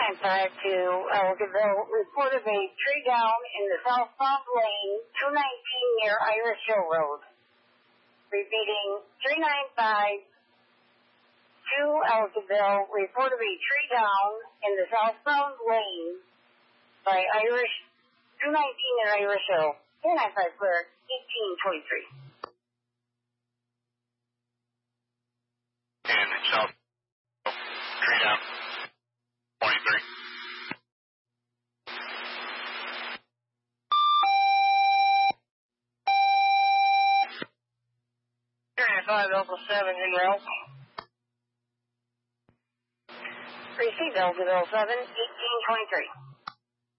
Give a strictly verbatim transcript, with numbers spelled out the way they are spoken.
nine five to Elgiville. Report of a tree down in the southbound lane, two nineteen near Irish Hill Road. Repeating, three nine five to Elgiville. Report of a tree down in the southbound lane by Irish, two nineteen near Irish Hill. three nine five clear, eighteen twenty-three. And south, tree down, twenty-three. five Alpha seven in route. Receive Elgiville seven, eighteen twenty-three.